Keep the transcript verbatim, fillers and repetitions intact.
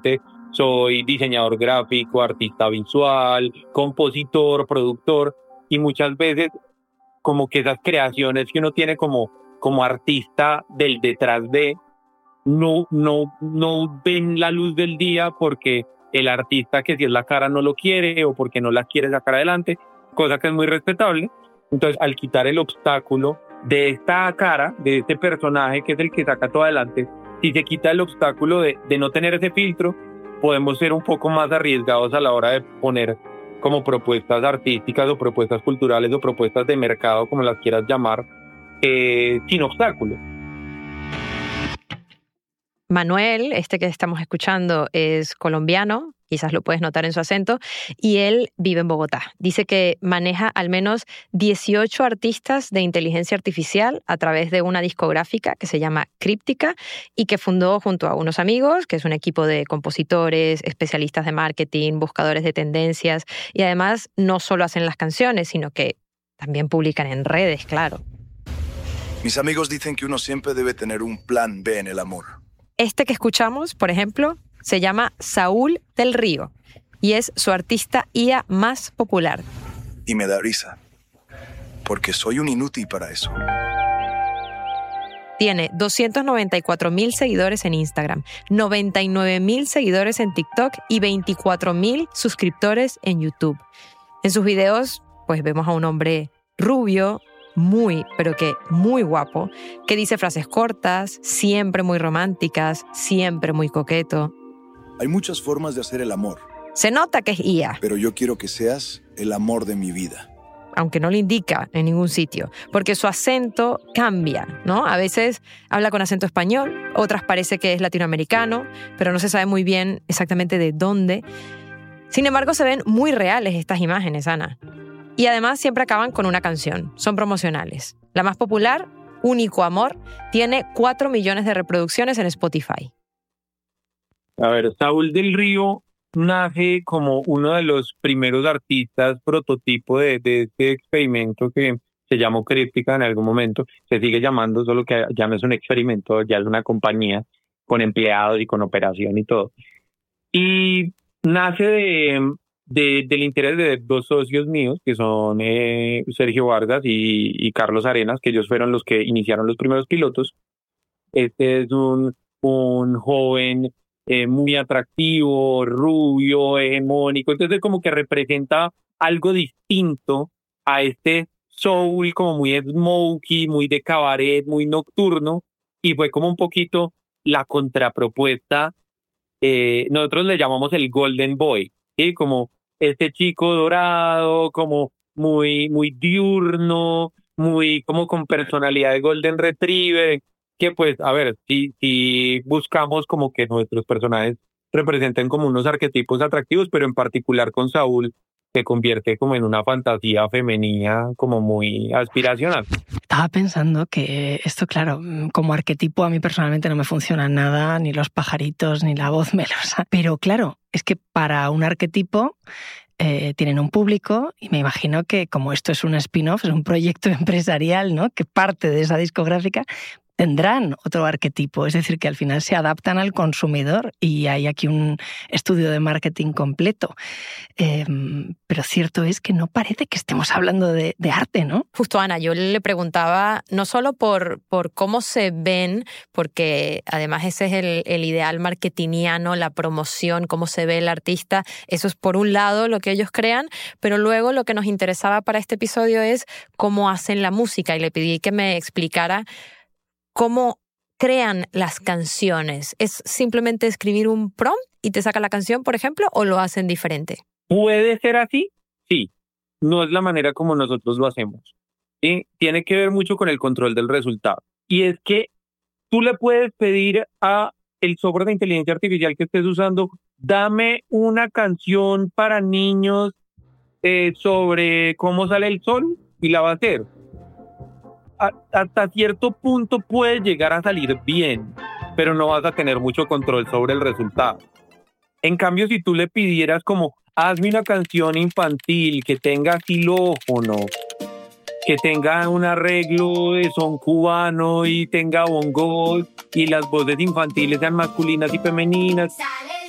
soy diseñador gráfico, artista visual, compositor, productor, y muchas veces como que esas creaciones que uno tiene como, como artista del detrás de, no, no, no ven la luz del día porque el artista que si es la cara no lo quiere o porque no la quiere sacar adelante, cosa que es muy respetable. Entonces, al quitar el obstáculo de esta cara, de este personaje que es el que saca todo adelante, si se quita el obstáculo de, de no tener ese filtro, podemos ser un poco más arriesgados a la hora de poner como propuestas artísticas o propuestas culturales o propuestas de mercado, como las quieras llamar, eh, sin obstáculos. Manuel, este que estamos escuchando, es colombiano, quizás lo puedes notar en su acento, y él vive en Bogotá. Dice que maneja al menos dieciocho artistas de inteligencia artificial a través de una discográfica que se llama Críptica y que fundó junto a unos amigos, que es un equipo de compositores, especialistas de marketing, buscadores de tendencias, y además no solo hacen las canciones, sino que también publican en redes, claro. Mis amigos dicen que uno siempre debe tener un plan B en el amor. Este que escuchamos, por ejemplo, se llama Saúl del Río y es su artista I A más popular. Y me da risa, porque soy un inútil para eso. Tiene doscientos noventa y cuatro mil seguidores en Instagram, noventa y nueve mil seguidores en TikTok y veinticuatro mil suscriptores en YouTube. En sus videos, pues vemos a un hombre rubio, muy, pero que muy guapo, que dice frases cortas, siempre muy románticas, siempre muy coqueto. Hay muchas formas de hacer el amor. Se nota que es I A. Pero yo quiero que seas el amor de mi vida. Aunque no lo indica en ningún sitio, porque su acento cambia, ¿no? A veces habla con acento español, otras parece que es latinoamericano, pero no se sabe muy bien exactamente de dónde. Sin embargo, se ven muy reales estas imágenes, Ana. Y además siempre acaban con una canción, son promocionales. La más popular, Único Amor, tiene cuatro millones de reproducciones en Spotify. A ver, Saúl del Río nace como uno de los primeros artistas prototipo de, de este experimento que se llamó Críptica en algún momento. Se sigue llamando, solo que ya no es un experimento, ya es una compañía con empleados y con operación y todo. Y nace de... De, del interés de dos socios míos, que son eh, Sergio Vargas y, y Carlos Arenas, que ellos fueron los que iniciaron los primeros pilotos. Este es un, un joven eh, muy atractivo, rubio, hegemónico, entonces como que representa algo distinto a este soul como muy smokey, muy de cabaret, muy nocturno, y fue como un poquito la contrapropuesta. Eh, nosotros le llamamos el Golden Boy, ¿sí? Como este chico dorado, como muy, muy diurno, muy como con personalidad de Golden Retriever, que pues, a ver, si, si buscamos como que nuestros personajes representen como unos arquetipos atractivos, pero en particular con Saúl se convierte como en una fantasía femenina como muy aspiracional. Estaba pensando que esto, claro, como arquetipo a mí personalmente no me funciona nada, ni los pajaritos, ni la voz melosa. Pero claro, es que para un arquetipo eh, tienen un público y me imagino que como esto es un spin-off, es un proyecto empresarial, ¿no?, que parte de esa discográfica, tendrán otro arquetipo, es decir, que al final se adaptan al consumidor y hay aquí un estudio de marketing completo. Eh, pero cierto es que no parece que estemos hablando de, de arte, ¿no? Justo, Ana, yo le preguntaba no solo por, por cómo se ven, porque además ese es el, el ideal marketingiano, la promoción, cómo se ve el artista, eso es por un lado lo que ellos crean, pero luego lo que nos interesaba para este episodio es cómo hacen la música y le pedí que me explicara cómo crean las canciones. ¿Es simplemente escribir un prompt y te saca la canción, por ejemplo, o lo hacen diferente? ¿Puede ser así? Sí. No es la manera como nosotros lo hacemos. ¿Sí? Tiene que ver mucho con el control del resultado. Y es que tú le puedes pedir a el software de inteligencia artificial que estés usando, dame una canción para niños eh, sobre cómo sale el sol, y la va a hacer. Hasta cierto punto puede llegar a salir bien, pero no vas a tener mucho control sobre el resultado. En cambio, si tú le pidieras como, hazme una canción infantil que tenga xilófono, que tenga un arreglo de son cubano y tenga bongos y las voces infantiles sean masculinas y femeninas,